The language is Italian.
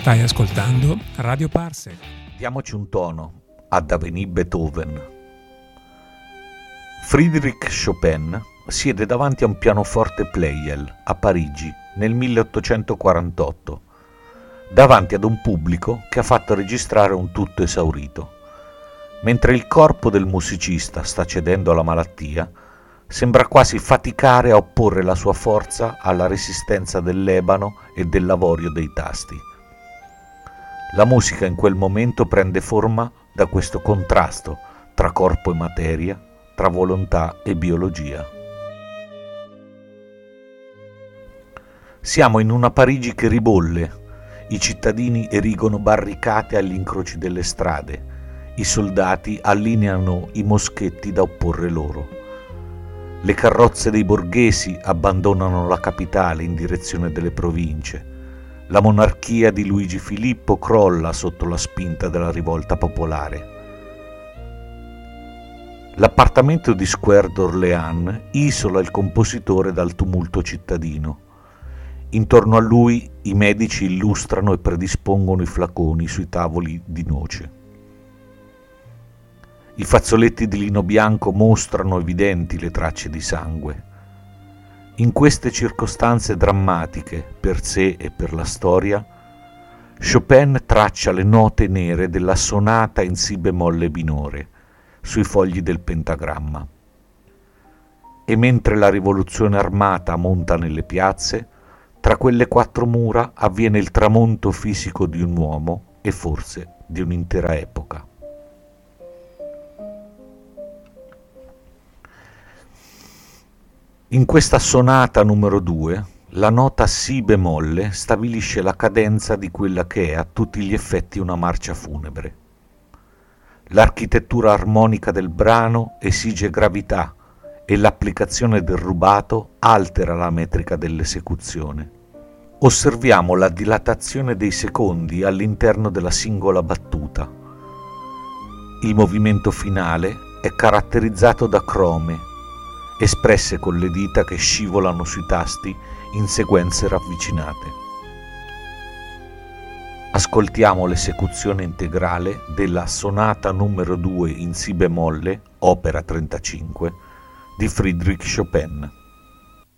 Stai ascoltando Radio Parsec. Diamoci un tono ad Avenue Beethoven. Friedrich Chopin siede davanti a un pianoforte Pleyel a Parigi nel 1848, davanti ad un pubblico che ha fatto registrare un tutto esaurito. Mentre il corpo del musicista sta cedendo alla malattia, sembra quasi faticare a opporre la sua forza alla resistenza dell'ebano e dell'avorio dei tasti. La musica in quel momento prende forma da questo contrasto tra corpo e materia, tra volontà e biologia. Siamo in una Parigi che ribolle, i cittadini erigono barricate agli incroci delle strade, i soldati allineano i moschetti da opporre loro. Le carrozze dei borghesi abbandonano la capitale in direzione delle province. La monarchia di Luigi Filippo crolla sotto la spinta della rivolta popolare. L'appartamento di Square d'Orléans isola il compositore dal tumulto cittadino. Intorno a lui i medici illustrano e predispongono i flaconi sui tavoli di noce. I fazzoletti di lino bianco mostrano evidenti le tracce di sangue. In queste circostanze drammatiche per sé e per la storia, Chopin traccia le note nere della sonata in si bemolle minore sui fogli del pentagramma. E mentre la rivoluzione armata monta nelle piazze, tra quelle quattro mura avviene il tramonto fisico di un uomo e forse di un'intera epoca. In questa sonata numero 2, la nota si bemolle stabilisce la cadenza di quella che è a tutti gli effetti una marcia funebre. L'architettura armonica del brano esige gravità e l'applicazione del rubato altera la metrica dell'esecuzione. Osserviamo la dilatazione dei secondi all'interno della singola battuta. Il movimento finale è caratterizzato da crome, espresse con le dita che scivolano sui tasti in sequenze ravvicinate. Ascoltiamo l'esecuzione integrale della sonata numero 2 in si bemolle, opera 35, di Friedrich Chopin.